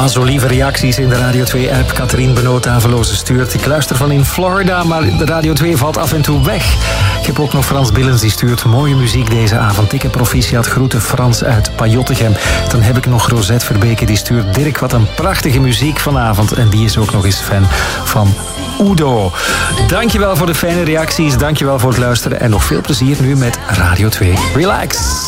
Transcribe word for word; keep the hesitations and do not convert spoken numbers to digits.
Ah, zo lieve reacties in de Radio twee-app. Catherine Benoot Aveloze stuurt: ik luister van in Florida, maar de Radio twee valt af en toe weg. Ik heb ook nog Frans Billens, die stuurt: mooie muziek deze avond. Dikke proficiat, groeten Frans uit Pajottegem. Dan heb ik nog Rosette Verbeke, die stuurt: Dirk, wat een prachtige muziek vanavond. En die is ook nog eens fan van Udo. Dankjewel voor de fijne reacties, dankjewel voor het luisteren en nog veel plezier nu met Radio twee. Relax!